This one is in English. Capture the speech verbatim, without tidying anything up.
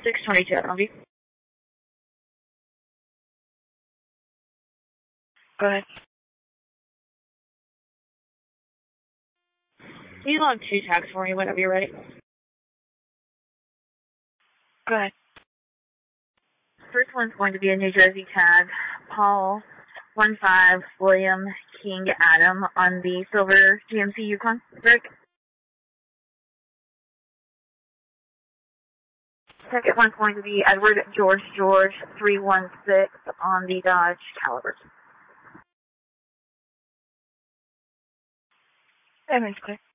six twenty-two, I'll be. Go ahead. You log two tags for me whenever you're ready. Go ahead. First one's going to be a New Jersey tag, Paul one five William King Adam on the silver G M C Yukon. Rick. Second one's going to be Edward George George three one six on the Dodge Caliber. That means clear.